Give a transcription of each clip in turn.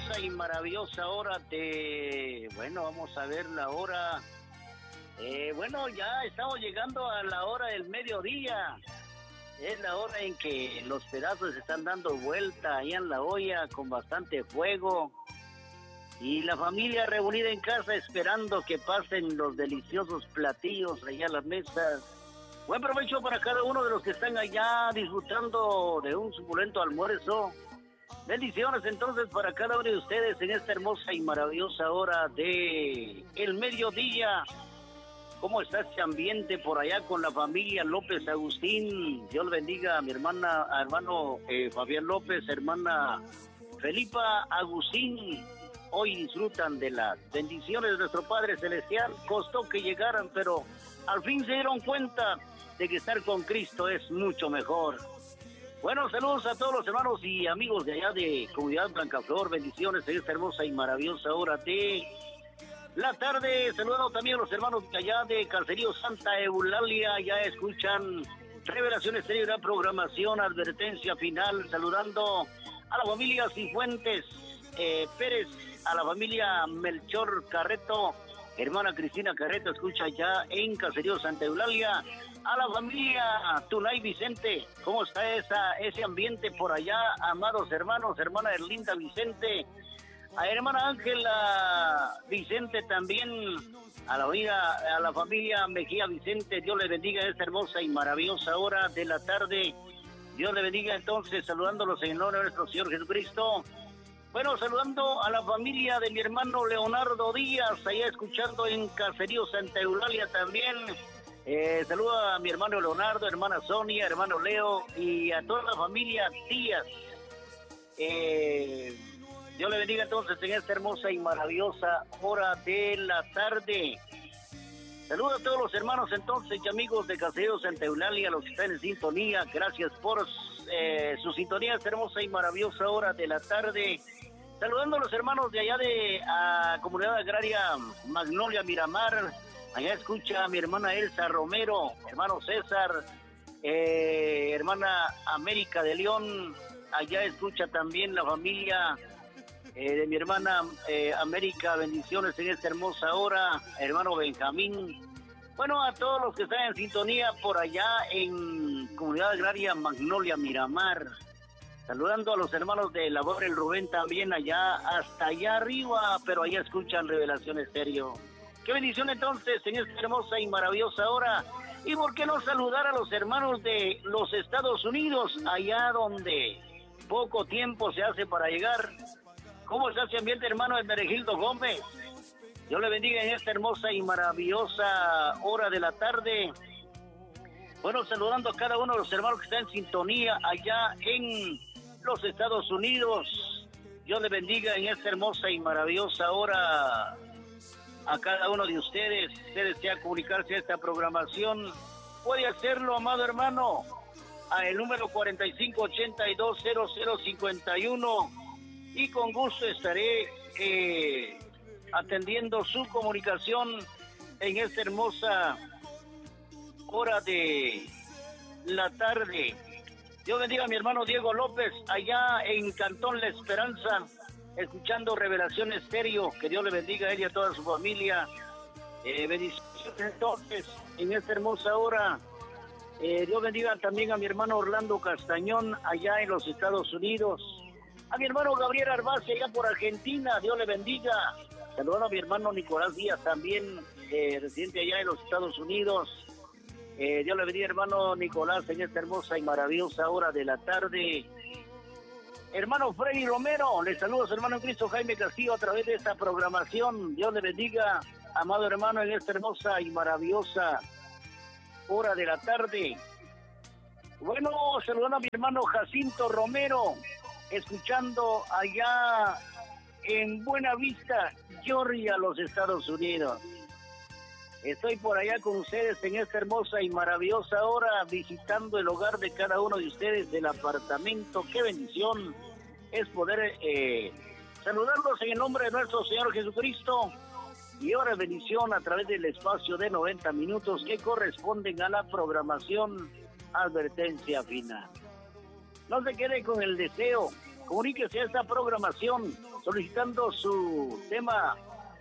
hermosa y maravillosa hora de... Bueno, vamos a ver la hora. Bueno, ya estamos llegando a la hora del mediodía. Es la hora en que los pedazos están dando vuelta ahí en la olla con bastante fuego. Y la familia reunida en casa esperando que pasen los deliciosos platillos allá a las mesas. Buen provecho para cada uno de los que están allá disfrutando de un suculento almuerzo. Bendiciones entonces para cada uno de ustedes en esta hermosa y maravillosa hora de el mediodía. ¿Cómo está este ambiente por allá con la familia López Agustín? Dios bendiga a mi hermano Fabián López, hermana Felipa Agustín. Hoy disfrutan de las bendiciones de nuestro Padre Celestial. Costó que llegaran, pero al fin se dieron cuenta de que estar con Cristo es mucho mejor. Bueno, saludos a todos los hermanos y amigos de allá de Comunidad Blancaflor. Bendiciones en esta hermosa y maravillosa hora de la tarde. Saludos también a los hermanos de allá de Caserío Santa Eulalia. Ya escuchan Revelaciones de la programación, advertencia final. Saludando a la familia Cifuentes Pérez, a la familia Melchor Carreto, hermana Cristina Carreto, escucha ya en Caserío Santa Eulalia. A la familia Tunay Vicente, ¿cómo está ese ambiente por allá, amados hermanos? Hermana Erlinda Vicente, a hermana Ángela Vicente también, a la familia Mejía Vicente. Dios le bendiga en esta hermosa y maravillosa hora de la tarde. Dios le bendiga entonces, saludándolos en el nombre de nuestro Señor Jesucristo. Bueno, saludando a la familia de mi hermano Leonardo Díaz, allá escuchando en Caserío Santa Eulalia también. Saludo a mi hermano Leonardo, hermana Sonia, hermano Leo y a toda la familia Díaz. Dios le bendiga entonces en esta hermosa y maravillosa hora de la tarde. Saludo a todos los hermanos entonces y amigos de Caserío Santa Eulalia, los que están en sintonía. Gracias por su sintonía, esta hermosa y maravillosa hora de la tarde. Saludando a los hermanos de allá de Comunidad Agraria Magnolia Miramar. Allá escucha a mi hermana Elsa Romero, hermano César, hermana América de León. Allá escucha también la familia de mi hermana América. Bendiciones en esta hermosa hora, hermano Benjamín. Bueno, a todos los que están en sintonía por allá en Comunidad Agraria Magnolia Miramar. Saludando a los hermanos de Labor el Rubén también allá, hasta allá arriba, pero allá escuchan Revelación Estéreo. Qué bendición entonces en esta hermosa y maravillosa hora. Y por qué no saludar a los hermanos de los Estados Unidos, allá donde poco tiempo se hace para llegar. ¿Cómo está ese ambiente, hermano de Meregildo Gómez? Dios le bendiga en esta hermosa y maravillosa hora de la tarde. Bueno, saludando a cada uno de los hermanos que están en sintonía allá en los Estados Unidos. Dios le bendiga en esta hermosa y maravillosa hora a cada uno de ustedes. Si usted desea comunicarse a esta programación, puede hacerlo, amado hermano, a el número 45820051 y con gusto estaré atendiendo su comunicación en esta hermosa hora de la tarde. Dios bendiga a mi hermano Diego López allá en Cantón La Esperanza, escuchando Revelación Estéreo. Que Dios le bendiga a él y a toda su familia. Bendiciones entonces en esta hermosa hora. Dios bendiga también a mi hermano Orlando Castañón allá en los Estados Unidos. A mi hermano Gabriel Arbace allá por Argentina. Dios le bendiga. Saludos a mi hermano Nicolás Díaz también, residente allá en los Estados Unidos. Dios le bendiga, hermano Nicolás, en esta hermosa y maravillosa hora de la tarde. Hermano Freddy Romero, le saludo a su hermano en Cristo Jaime Castillo a través de esta programación. Dios le bendiga, amado hermano, en esta hermosa y maravillosa hora de la tarde. Bueno, saludando a mi hermano Jacinto Romero, escuchando allá en Buena Vista, Georgia, los Estados Unidos. Estoy por allá con ustedes en esta hermosa y maravillosa hora, visitando el hogar de cada uno de ustedes del apartamento. Qué bendición es poder saludarlos en el nombre de nuestro Señor Jesucristo. Y ahora bendición a través del espacio de 90 minutos que corresponden a la programación advertencia final. No se quede con el deseo, comuníquese a esta programación solicitando su tema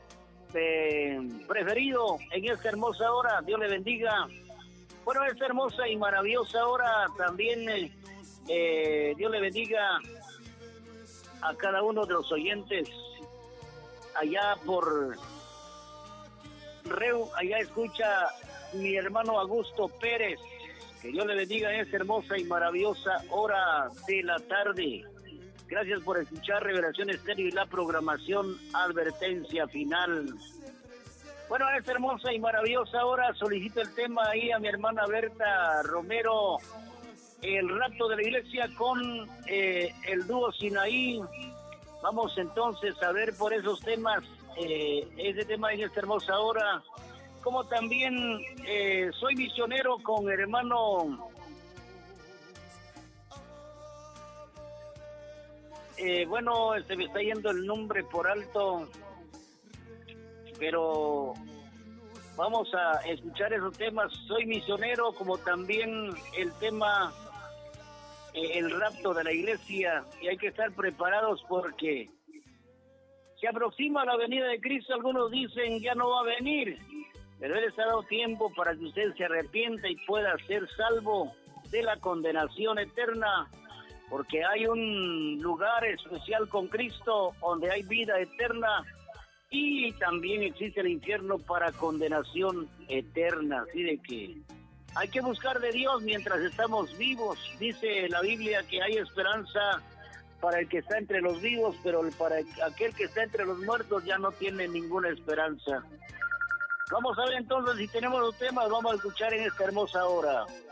preferido en esta hermosa hora. Dios le bendiga. Bueno, esta hermosa y maravillosa hora también, Dios le bendiga a cada uno de los oyentes allá por Reu, allá escucha mi hermano Augusto Pérez. Que Dios le bendiga en esta hermosa y maravillosa hora de la tarde. Gracias por escuchar Revelación Estéreo y la programación Advertencia Final. Bueno, en esta hermosa y maravillosa hora solicito el tema ahí a mi hermana Berta Romero, el rapto de la iglesia con el dúo Sinaí. Vamos entonces a ver por esos temas, ese tema en esta hermosa hora. Como también soy misionero con hermano... bueno, se me está yendo el nombre por alto, pero vamos a escuchar esos temas. Soy misionero, como también el tema, el rapto de la iglesia, y hay que estar preparados porque se aproxima la venida de Cristo. Algunos dicen ya no va a venir, pero Él les ha dado tiempo para que usted se arrepienta y pueda ser salvo de la condenación eterna, porque hay un lugar especial con Cristo donde hay vida eterna y también existe el infierno para condenación eterna. Así de que hay que buscar de Dios mientras estamos vivos. Dice la Biblia que hay esperanza para el que está entre los vivos, pero para aquel que está entre los muertos ya no tiene ninguna esperanza. Vamos a ver entonces si tenemos los temas, vamos a escuchar en esta hermosa hora.